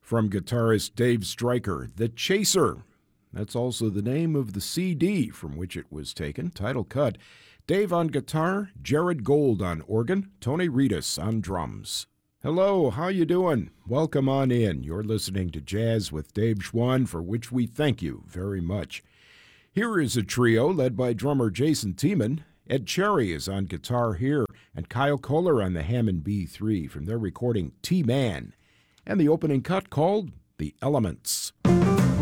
From guitarist Dave Stryker, The Chaser. That's also the name of the CD from which it was taken, title cut. Dave on guitar, Jared Gold on organ, Tony Reedus on drums. Hello, how you doing? Welcome on in. You're listening to Jazz with Dave Schwann, for which we thank you very much. Here is a trio led by drummer Jason Tiemann. Ed Cherry is on guitar here, and Kyle Kohler on the Hammond B3 from their recording T-Man. And the opening cut called The Elements.